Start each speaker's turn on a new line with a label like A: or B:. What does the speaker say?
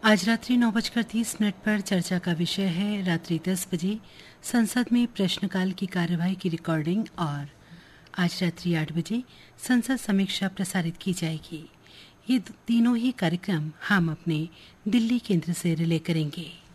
A: आज रात्रि 9:30 पर चर्चा का विषय है रात्रि 10 बजे संसद में प्रश्नकाल की कार्यवाही की रिकॉर्डिंग और आज रात्रि 8 बजे संसद समीक्षा प्रसारित की जाएगी। ये तीनों ही कार्यक्रम हम अपने दिल्ली केंद्र से रिले करेंगे।